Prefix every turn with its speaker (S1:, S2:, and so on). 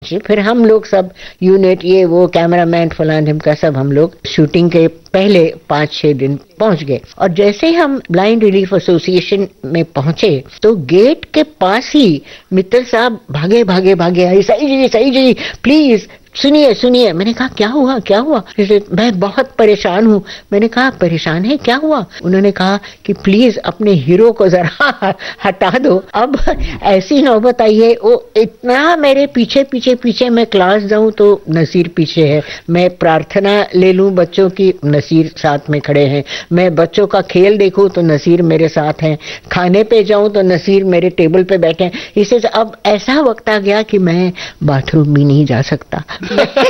S1: पहुंचे। फिर हम लोग सब यूनिट ये वो कैमरामैन फलान ढिमका सब हम लोग शूटिंग के पहले 5-6 दिन पहुंच गए। और जैसे हम ब्लाइंड रिलीफ एसोसिएशन में पहुंचे तो गेट के पास ही मित्तल साहब भागे भागे भागे आई, सही जी प्लीज सुनिए सुनिए। मैंने कहा क्या हुआ क्या हुआ? मैं बहुत परेशान हूँ। मैंने कहा परेशान है, क्या हुआ? उन्होंने कहा कि प्लीज अपने हीरो को जरा हटा दो, अब ऐसी नौबत आई है। वो इतना मेरे पीछे पीछे पीछे, मैं क्लास जाऊं तो नसीर पीछे है, मैं प्रार्थना ले लूं बच्चों की, नसीर साथ में खड़े हैं, मैं बच्चों का खेल देखूं तो नसीर मेरे साथ हैं, खाने पे जाऊं तो नसीर मेरे टेबल पे बैठे हैं। इससे अब ऐसा वक्त आ गया कि मैं बाथरूम भी नहीं जा सकता।